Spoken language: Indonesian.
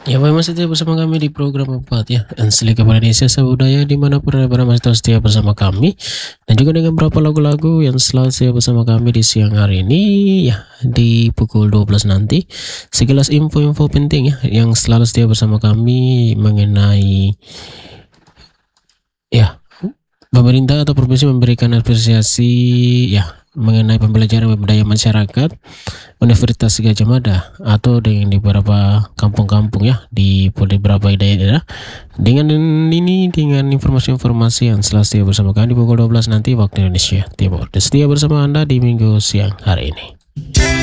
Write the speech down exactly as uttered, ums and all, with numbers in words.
Ya, memang setia bersama kami di program empat ya, Anseli Kepala Desa Sabudaya dimanapun Anda berada masih terus setia bersama kami, dan juga dengan beberapa lagu-lagu yang selalu setia bersama kami di siang hari ini ya, di pukul dua belas nanti. Sekilas info-info penting ya yang selalu setia bersama kami mengenai ya pemerintah atau provinsi memberikan apresiasi ya mengenai pembelajaran budaya masyarakat Universitas Gajah Mada atau dengan di beberapa kampung-kampung ya di beberapa daerah. Dengan ini dengan informasi-informasi yang selalu setia bersama kami di pukul dua belas nanti waktu Indonesia Timur. Dan setia bersama Anda di minggu siang hari ini.